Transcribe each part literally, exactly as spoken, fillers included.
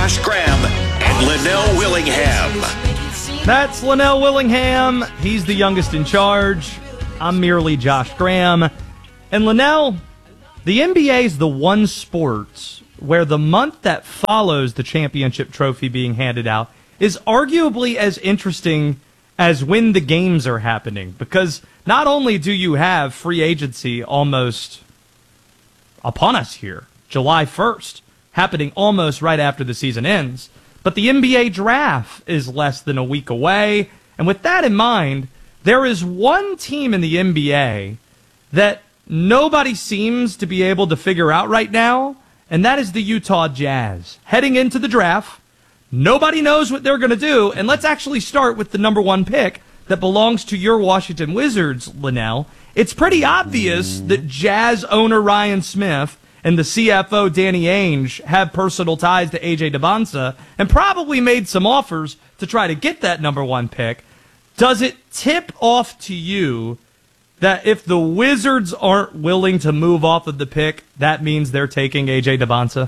Josh Graham and Linnell Willingham. That's Linnell Willingham. He's the youngest in charge. I'm merely Josh Graham. And Linnell, the N B A is the one sport where the month that follows the championship trophy being handed out is arguably as interesting as when the games are happening. Because not only do you have free agency almost upon us here, July first, happening almost right after the season ends, but the N B A draft is less than a week away. And with that in mind, there is one team in the N B A that nobody seems to be able to figure out right now, and that is the Utah Jazz. Heading into the draft, nobody knows what they're going to do, and let's actually start with the number one pick that belongs to your Washington Wizards, Linnell. It's pretty obvious that Jazz owner Ryan Smith and the C F O Danny Ainge have personal ties to A J Dybantsa and probably made some offers to try to get that number one pick. Does it tip off to you that if the Wizards aren't willing to move off of the pick, that means they're taking A J Dybantsa?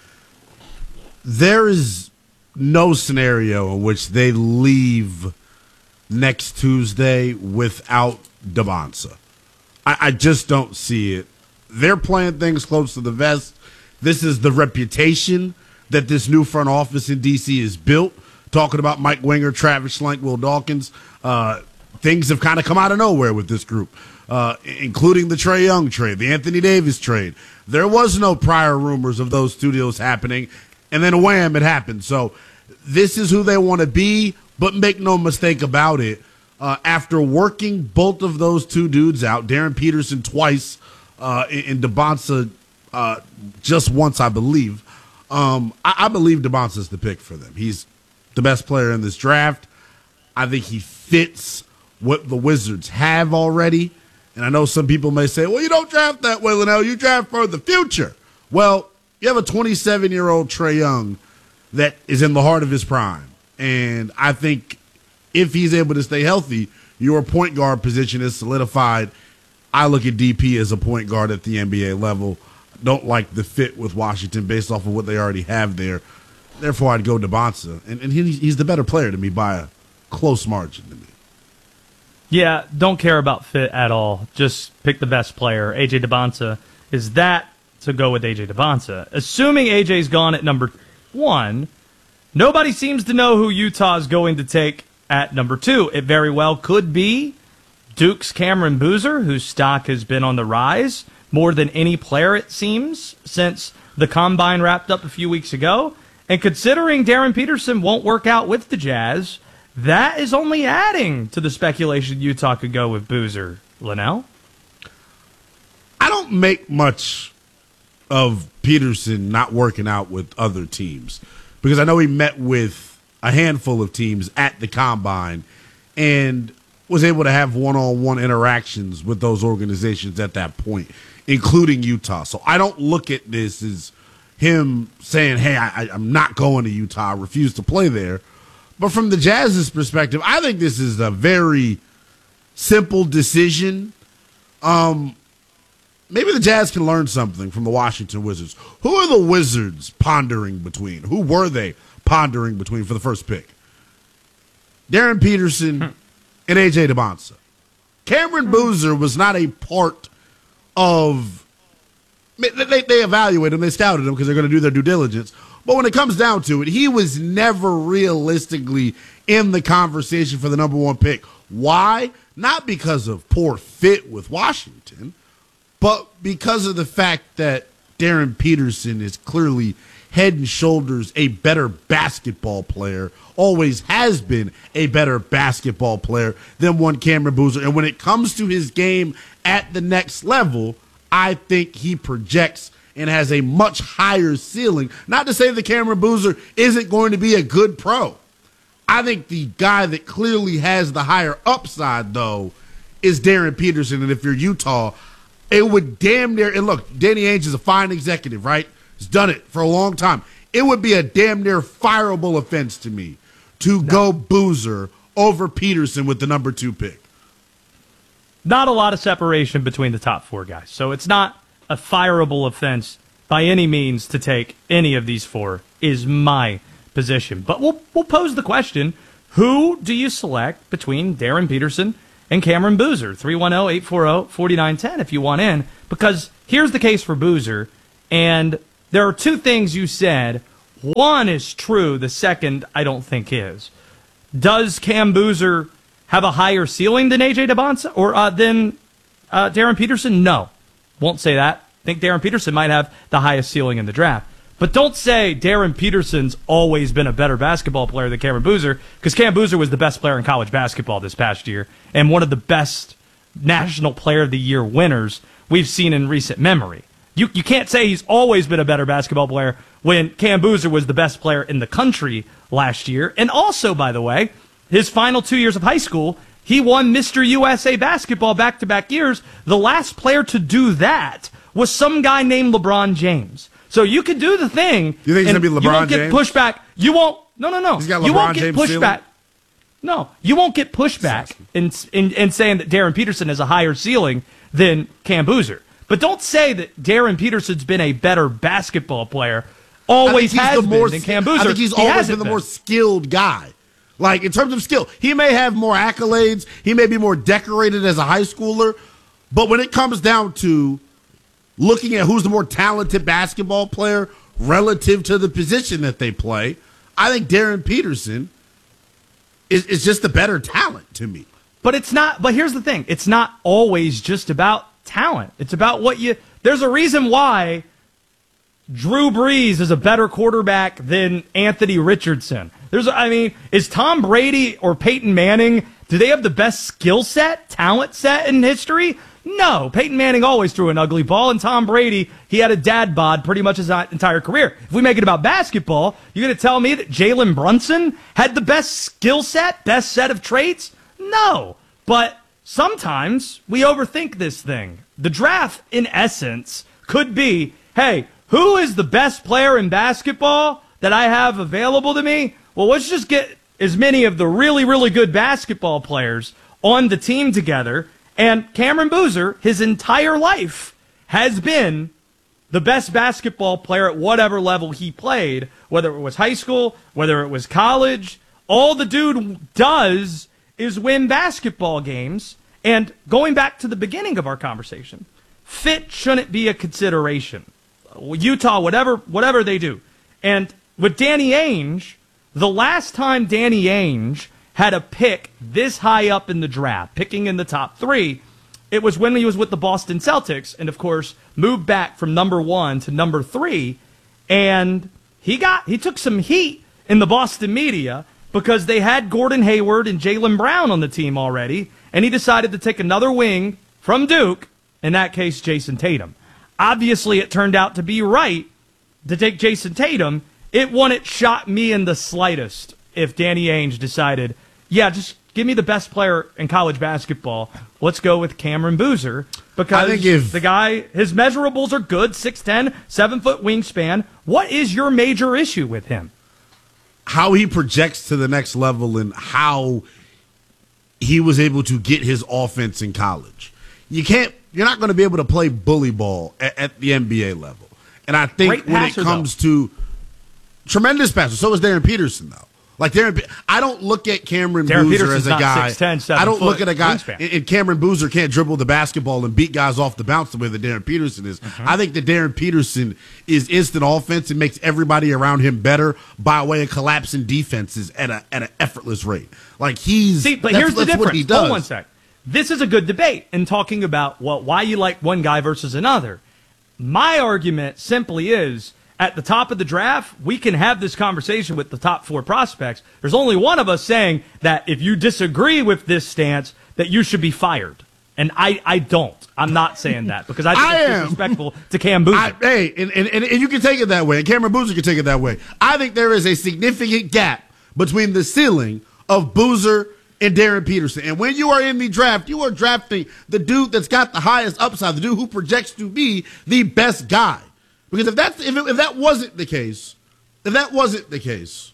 There is no scenario in which they leave next Tuesday without Dybantsa. I, I just don't see it. They're playing things close to the vest. This is the reputation that this new front office in D C is built. Talking about Mike Winger, Travis Schlenk, Will Dawkins, uh, things have kind of come out of nowhere with this group, uh, including the Trae Young trade, the Anthony Davis trade. There was no prior rumors of those two deals happening, and then wham, it happened. So this is who they want to be, but make no mistake about it. Uh, after working both of those two dudes out, Darren Peterson twice, uh, and Dybantsa uh, just once, I believe. Um, I, I believe Dybantsa's the pick for them. He's the best player in this draft. I think he fits what the Wizards have already. And I know some people may say, well, you don't draft that way, Linnell. You draft for the future. Well, you have a twenty-seven-year-old Trae Young that is in the heart of his prime. And I think if he's able to stay healthy, your point guard position is solidified. I look at D P as a point guard at the N B A level. Don't like the fit with Washington based off of what they already have there. Therefore, I'd go Dybantsa. And, and he, he's the better player to me by a close margin to me. Yeah, don't care about fit at all. Just pick the best player. A J Dybantsa is that to go with A J Dybantsa. Assuming A J's gone at number one, nobody seems to know who Utah's going to take at number two. It very well could be Duke's Cameron Boozer, whose stock has been on the rise more than any player, it seems, since the Combine wrapped up a few weeks ago. And considering Darren Peterson won't work out with the Jazz, that is only adding to the speculation Utah could go with Boozer. Linnell? I don't make much of Peterson not working out with other teams because I know he met with a handful of teams at the Combine and was able to have one-on-one interactions with those organizations at that point, including Utah. So I don't look at this as him saying, hey, I, I'm not going to Utah, I refuse to play there. But from the Jazz's perspective, I think this is a very simple decision. Um, maybe the Jazz can learn something from the Washington Wizards. Who are the Wizards pondering between? Who were they pondering between for the first pick? Darren Peterson hmm. and A J Dybantsa. Cameron Boozer was not a part of – they, they evaluated him, they scouted him because they're going to do their due diligence. But when it comes down to it, he was never realistically in the conversation for the number one pick. Why? Not because of poor fit with Washington, but because of the fact that Darren Peterson is clearly head and shoulders a better basketball player, always has been a better basketball player than one Cameron Boozer. And when it comes to his game at the next level, I think he projects and has a much higher ceiling. Not to say that Cameron Boozer isn't going to be a good pro. I think the guy that clearly has the higher upside, though, is Darren Peterson. And if you're Utah, it would damn near – and look, Danny Ainge is a fine executive, right? He's done it for a long time. It would be a damn near fireable offense to me to no. go Boozer over Peterson with the number two pick. Not a lot of separation between the top four guys. So it's not a fireable offense by any means to take any of these four, is my position. But we'll we'll pose the question, who do you select between Darren Peterson and Cameron Boozer? three one zero, eight four zero, four nine one zero if you want in. Because here's the case for Boozer, and there are two things you said. One is true, the second I don't think is. Does Cam Boozer have a higher ceiling than A J DeBonsa or uh, than uh, Darren Peterson? No. Won't say that. I think Darren Peterson might have the highest ceiling in the draft. But don't say Darren Peterson's always been a better basketball player than Cameron Boozer, because Cam Boozer was the best player in college basketball this past year and one of the best National Player of the Year winners we've seen in recent memory. You you can't say he's always been a better basketball player when Cam Boozer was the best player in the country last year. And also, by the way, his final two years of high school, he won Mister U S A basketball back-to-back years. The last player to do that was some guy named LeBron James. So you could do the thing. You think he's going to be LeBron You won't get James? pushback. You won't. No, no, no. He's got you LeBron won't get James pushback. ceiling? No, you won't get pushback in, in in saying that Darren Peterson has a higher ceiling than Cam Boozer. But don't say that Darren Peterson's been a better basketball player. Always has the been more, than Cam Boozer. I think he's he always hasn't been the more skilled guy. Like, in terms of skill, he may have more accolades. He may be more decorated as a high schooler. But when it comes down to looking at who's the more talented basketball player relative to the position that they play, I think Darren Peterson is, is just the better talent to me. But it's not. But here's the thing: it's not always just about talent. It's about what you. There's a reason why Drew Brees is a better quarterback than Anthony Richardson. There's, I mean, is Tom Brady or Peyton Manning? Do they have the best skill set, talent set in history? No. Peyton Manning always threw an ugly ball, and Tom Brady, he had a dad bod pretty much his entire career. If we make it about basketball, you're going to tell me that Jalen Brunson had the best skill set, best set of traits? No. But sometimes we overthink this thing. The draft, in essence, could be, hey, who is the best player in basketball that I have available to me? Well, let's just get as many of the really, really good basketball players on the team together. And Cameron Boozer, his entire life, has been the best basketball player at whatever level he played, whether it was high school, whether it was college. All the dude does is win basketball games. And going back to the beginning of our conversation, fit shouldn't be a consideration. Utah, whatever whatever they do. And with Danny Ainge, the last time Danny Ainge had a pick this high up in the draft, picking in the top three, it was when he was with the Boston Celtics, and of course moved back from number one to number three, and he got he took some heat in the Boston media because they had Gordon Hayward and Jaylen Brown on the team already, and he decided to take another wing from Duke, in that case Jason Tatum. Obviously, it turned out to be right to take Jason Tatum. It wouldn't shock me in the slightest if Danny Ainge decided, yeah, just give me the best player in college basketball. Let's go with Cameron Boozer, because I think if, the guy, his measurables are good, six ten, seven-foot wingspan. What is your major issue with him? How he projects to the next level and how he was able to get his offense in college. You can't, you're not going to be able to play bully ball at, at the N B A level. And I think Great when passer, it comes to tremendous passer, so is Darren Peterson, though. Like Darren, I don't look at Cameron Darren Boozer Peterson's as a not guy. six ten, seven I don't look foot at a guy, wingspan. and Cameron Boozer can't dribble the basketball and beat guys off the bounce the way that Darren Peterson is. Mm-hmm. I think that Darren Peterson is instant offense and makes everybody around him better by way of collapsing defenses at a at an effortless rate. Like he's See, but that's, here's the that's what he difference. Hold does. one sec. This is a good debate in talking about well, why you like one guy versus another. My argument simply is, at the top of the draft, we can have this conversation with the top four prospects. There's only one of us saying that if you disagree with this stance, that you should be fired. And I, I don't. I'm not saying that because I think I it's am. disrespectful to Cam Boozer. I, hey, and, and, and you can take it that way, and Cameron Boozer can take it that way. I think there is a significant gap between the ceiling of Boozer and Darren Peterson. And when you are in the draft, you are drafting the dude that's got the highest upside, the dude who projects to be the best guy. Because if that's if, it, if that wasn't the case, if that wasn't the case,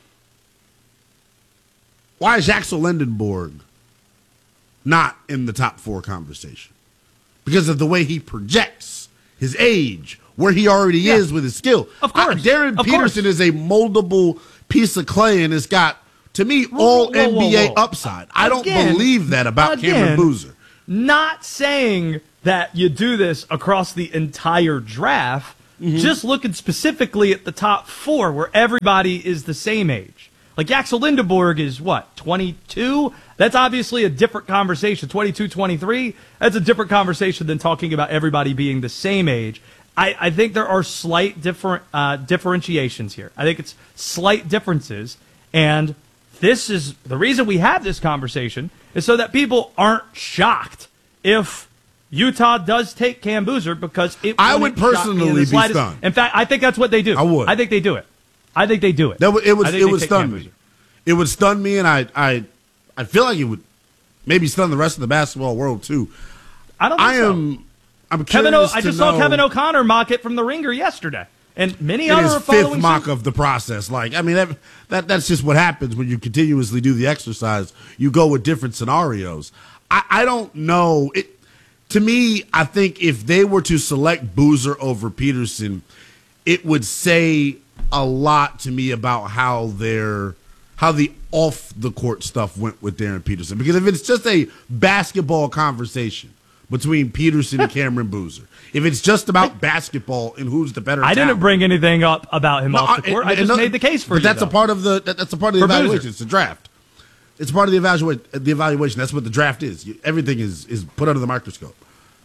why is Axel Lendenborg not in the top four conversation? Because of the way he projects, his age, where he already Yeah. is with his skill. Of course. I, Darren Of Peterson course. is a moldable piece of clay, and it's got, to me, Whoa, all whoa, whoa, N B A whoa. upside. I don't Again- believe that about again, Cameron Boozer. Not saying that you do this across the entire draft, Mm-hmm. just looking specifically at the top four where everybody is the same age. Like Axel Lindeborg is what, twenty-two? That's obviously a different conversation. twenty-two, twenty-three, that's a different conversation than talking about everybody being the same age. I, I think there are slight different uh, differentiations here. I think it's slight differences, and this is the reason we have this conversation is so that people aren't shocked if Utah does take Cam Boozer, because it I wouldn't would shock me in personally the be slightest. stunned. In fact, I think that's what they do. I would. I think they do it. I think they do it. That would, it would I think it they would take stun Cam me. Boozer. It would stun me, and I I I feel like it would maybe stun the rest of the basketball world too. I don't think I so. am. I'm Kevin. O- curious I to just saw know Kevin O'Connor mock it from the Ringer yesterday, and many in other his are fifth following mock suit. of the process. Like I mean that, that that's just what happens when you continuously do the exercise. You go with different scenarios. I, I don't know it. To me, I think if they were to select Boozer over Peterson, it would say a lot to me about how their how the off the court stuff went with Darren Peterson. Because if it's just a basketball conversation between Peterson and Cameron Boozer, if it's just about basketball and who's the better, I didn't talent, bring anything up about him no, off the court. I, and- just and no, made the case for but you. that's though. a part of the that, that's a part of the For Boozer. evaluation. It's the draft. It's part of the evaluation. The evaluation. That's what the draft is. You, everything is is put under the microscope.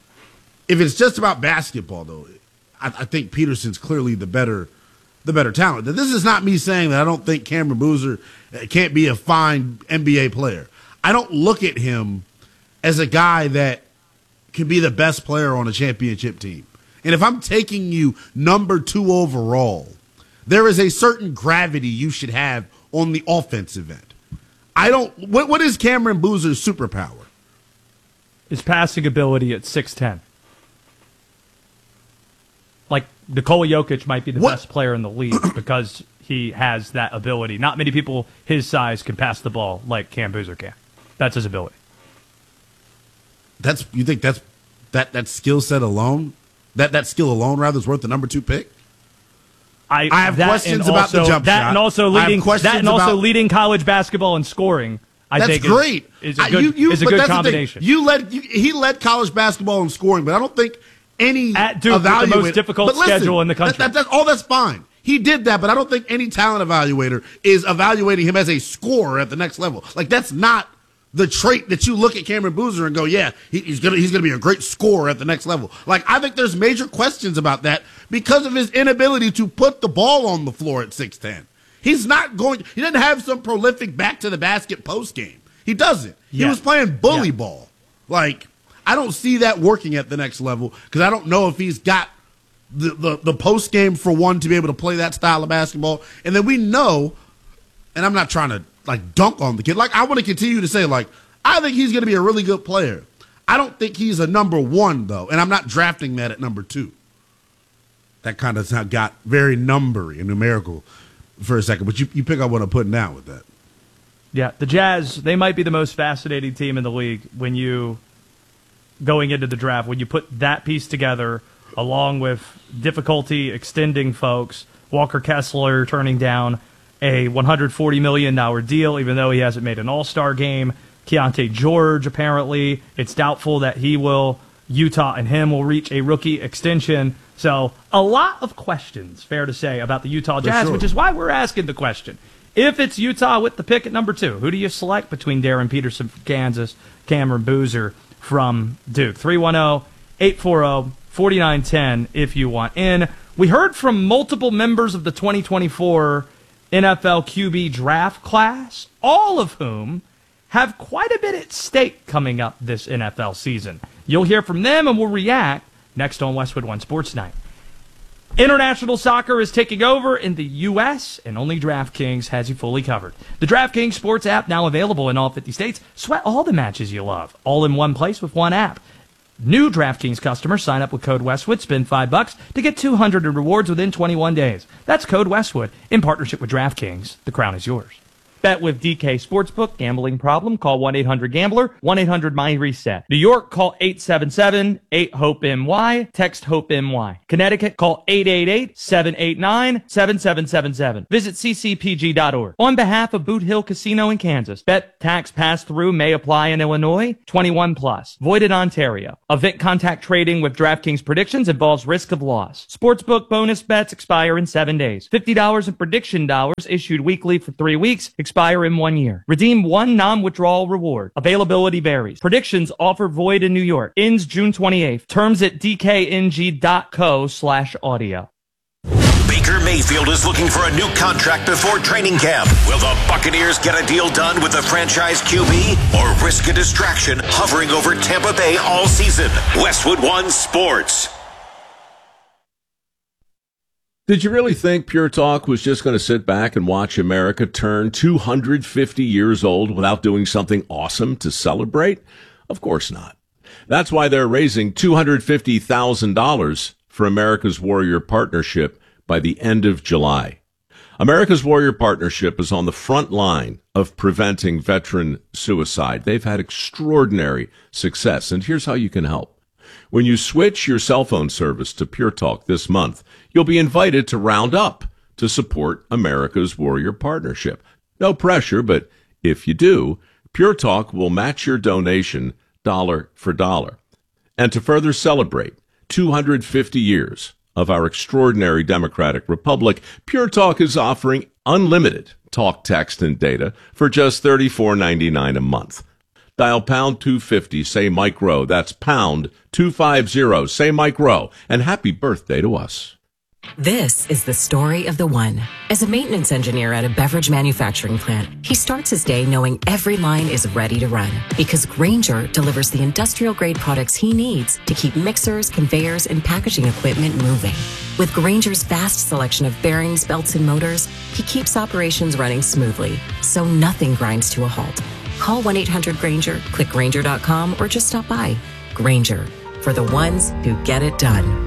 If it's just about basketball, though, I, I think Peterson's clearly the better the better talent. Now, this is not me saying that I don't think Cameron Boozer uh, can't be a fine N B A player. I don't look at him as a guy that can be the best player on a championship team. And if I'm taking you number two overall, there is a certain gravity you should have on the offensive end. I don't. What, what is Cameron Boozer's superpower? His passing ability at six ten. Like Nikola Jokic might be the What- best player in the league because he has that ability. Not many people his size can pass the ball like Cam Boozer can. That's his ability. That's you think that's that that skill set alone, that that skill alone rather is worth the number two pick. I, I have that questions and about the also- jump that shot. and also I have leading questions that and also about- leading college basketball in scoring. I That's think great. is, is a I- good you- you- is a but good that's the thing. combination. You led you, he led college basketball in scoring, but I don't think any At Duke with the evaluator- most difficult but listen, schedule in the country. That, that, that, all that's fine. He did that, but I don't think any talent evaluator is evaluating him as a scorer at the next level. Like that's not the trait that you look at Cameron Boozer and go, yeah, he, he's gonna he's gonna be a great scorer at the next level. Like I think there's major questions about that because of his inability to put the ball on the floor at six ten. He's not going. He doesn't have some prolific back to the basket post game. He doesn't. He Yeah. was playing bully Yeah. ball. Like I don't see that working at the next level because I don't know if he's got the, the, the post game for one to be able to play that style of basketball. And then we know, and I'm not trying to like dunk on the kid. Like I want to continue to say, like, I think he's going to be a really good player. I don't think he's a number one though, and I'm not drafting that at number two. That kind of got very numbery and numerical for a second, but you, you pick up what I'm putting down with that. Yeah, the Jazz, they might be the most fascinating team in the league when you, going into the draft, when you put that piece together, along with difficulty extending folks, Walker Kessler turning down a one hundred forty million dollars deal, even though he hasn't made an all-star game. Keontae George, apparently, it's doubtful that he will, Utah and him will reach a rookie extension. So a lot of questions, fair to say, about the Utah Jazz, sure. which is why we're asking the question. If it's Utah with the pick at number two, who do you select between Darren Peterson from Kansas, Cameron Boozer from Duke? three one zero, eight four zero, four nine one zero if you want in. We heard from multiple members of the twenty twenty-four N F L Q B draft class, all of whom have quite a bit at stake coming up this N F L season. You'll hear from them and we'll react next on Westwood One Sports Night. International soccer is taking over in the U S, and only DraftKings has you fully covered. The DraftKings Sports app, now available in all fifty states. Sweat all the matches you love, all in one place with one app. New DraftKings customers sign up with code Westwood, spend five bucks to get two hundred in rewards within twenty-one days. That's code Westwood in partnership with DraftKings. The crown is yours. Bet with D K Sportsbook. Gambling problem? Call one eight hundred gambler, one eight hundred my reset. New York, call eight seven seven, eight hope M Y. Text HOPE-M-Y. Connecticut, call eight eight eight, seven eight nine, seven seven seven seven. Visit c c p g dot org. On behalf of Boot Hill Casino in Kansas, bet tax pass-through may apply in Illinois. twenty-one plus. Void in Ontario. Event contact trading with DraftKings predictions involves risk of loss. Sportsbook bonus bets expire in seven days. fifty dollars in prediction dollars issued weekly for three weeks. Expire in one year. Redeem one non-withdrawal reward. Availability varies. Predictions offer void in New York. Ends June twenty-eighth. Terms at d k n g dot co slash audio. Baker Mayfield is looking for a new contract before training camp. Will the Buccaneers get a deal done with the franchise Q B or risk a distraction hovering over Tampa Bay all season? Westwood One Sports. Did you really think Pure Talk was just going to sit back and watch America turn two hundred fifty years old without doing something awesome to celebrate? Of course not. That's why they're raising two hundred fifty thousand dollars for America's Warrior Partnership by the end of July. America's Warrior Partnership is on the front line of preventing veteran suicide. They've had extraordinary success, and here's how you can help. When you switch your cell phone service to Pure Talk this month, you'll be invited to round up to support America's Warrior Partnership. No pressure, but if you do, Pure Talk will match your donation dollar for dollar. And to further celebrate two hundred fifty years of our extraordinary democratic republic, Pure Talk is offering unlimited talk, text, and data for just thirty-four ninety-nine a month. Dial pound two fifty, say Mike Rowe. That's pound two fifty, say Mike Rowe. And happy birthday to us. This is the story of the one. As a maintenance engineer at a beverage manufacturing plant, he starts his day knowing every line is ready to run because Grainger delivers the industrial-grade products he needs to keep mixers, conveyors, and packaging equipment moving. With Grainger's vast selection of bearings, belts, and motors, he keeps operations running smoothly, so nothing grinds to a halt. Call one eight hundred Grainger, click Grainger dot com, or just stop by. Grainger, for the ones who get it done.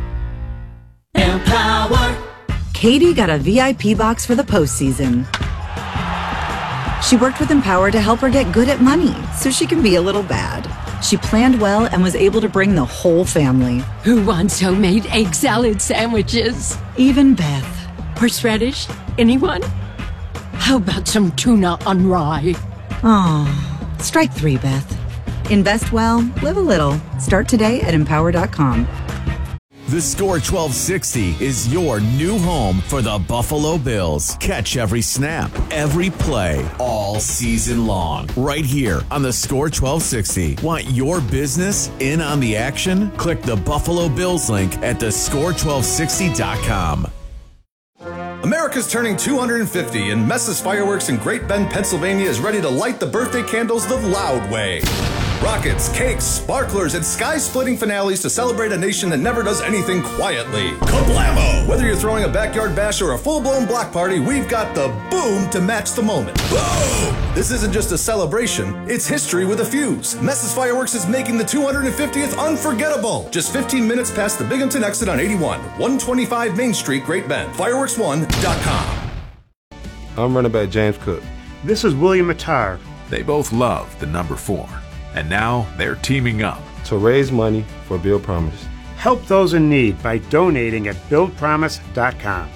Empower. Katie got a V I P box for the postseason. She worked with Empower to help her get good at money so she can be a little bad. She planned well and was able to bring the whole family. Who wants homemade egg salad sandwiches? Even Beth. Horseradish? Anyone? How about some tuna on rye? Oh, strike three, Beth. Invest well, live a little. Start today at empower dot com. The Score twelve sixty is your new home for the Buffalo Bills. Catch every snap, every play, all season long. Right here on the Score twelve sixty. Want your business in on the action? Click the Buffalo Bills link at the score twelve sixty dot com. America's turning two hundred fifty, and Messa's Fireworks in Great Bend, Pennsylvania is ready to light the birthday candles the loud way. Rockets, cakes, sparklers, and sky-splitting finales to celebrate a nation that never does anything quietly. Kablamo! Whether you're throwing a backyard bash or a full-blown block party, we've got the boom to match the moment. Boom! This isn't just a celebration, it's history with a fuse. Messa's Fireworks is making the two hundred fiftieth unforgettable. Just fifteen minutes past the Binghamton exit on eighty-one, one twenty-five Main Street, Great Bend. fireworks one dot com. I'm running back James Cook. This is William Attar. They both love the number four, and now they're teaming up to raise money for Build Promise. Help those in need by donating at build promise dot com.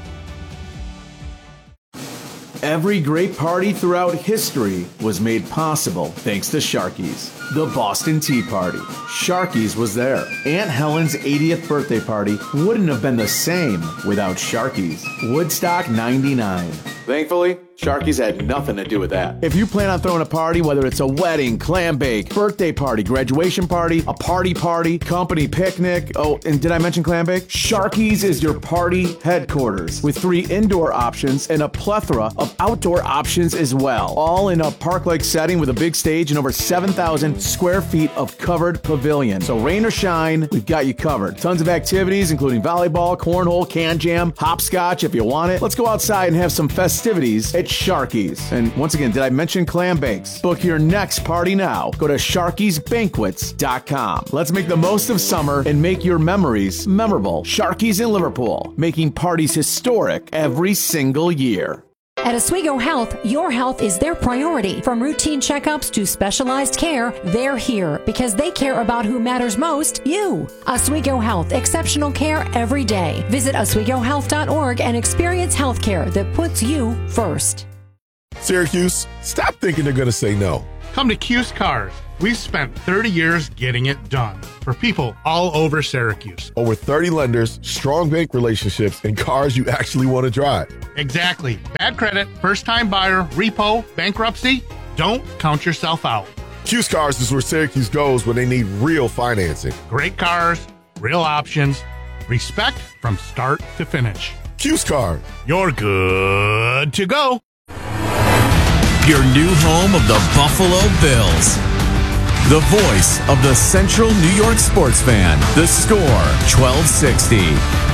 Every great party throughout history was made possible thanks to Sharky's. The Boston Tea Party. Sharky's was there. Aunt Helen's eightieth birthday party wouldn't have been the same without Sharky's. Woodstock ninety-nine. Thankfully, Sharky's had nothing to do with that. If you plan on throwing a party, whether it's a wedding, clam bake, birthday party, graduation party, a party party, company picnic, oh, and did I mention clam bake? Sharky's is your party headquarters with three indoor options and a plethora of outdoor options as well. All in a park-like setting with a big stage and over seven thousand square feet of covered pavilion. So rain or shine, we've got you covered. Tons of activities, including volleyball, cornhole, can jam, hopscotch if you want it. Let's go outside and have some festivities at Sharky's. And once again, did I mention clam bakes? Book your next party now. Go to sharkys banquets dot com. Let's make the most of summer and make your memories memorable. Sharky's in Liverpool, making parties historic every single year. At Oswego Health, your health is their priority. From routine checkups to specialized care, they're here because they care about who matters most, you. Oswego Health, exceptional care every day. Visit oswego health dot org and experience healthcare that puts you first. Syracuse, stop thinking they're going to say no. Come to Cuse Cars. We've spent thirty years getting it done for people all over Syracuse. Over thirty lenders, strong bank relationships, and cars you actually want to drive. Exactly. Bad credit, first-time buyer, repo, bankruptcy. Don't count yourself out. Cuse Cars is where Syracuse goes when they need real financing. Great cars, real options, respect from start to finish. Cuse Cars. You're good to go. Your new home of the Buffalo Bills. The voice of the Central New York sports fan. The Score twelve sixty.